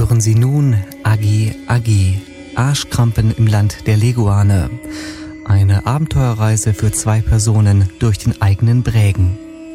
Hören Sie nun Agi Agi, Arschkrampen im Land der Leguane. Eine Abenteuerreise für 2 Personen durch den eigenen Brägen.